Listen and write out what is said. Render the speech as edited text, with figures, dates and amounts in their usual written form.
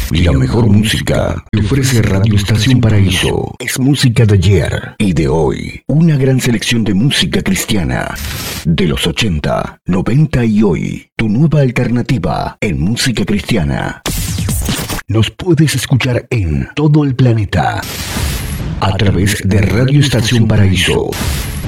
La mejor música que ofrece Radio Estación Paraíso es música de ayer y de hoy. Una gran selección de música cristiana de los 80, 90 y hoy. Tu nueva alternativa en música cristiana. Nos puedes escuchar en todo el planeta a través de Radio Estación Paraíso.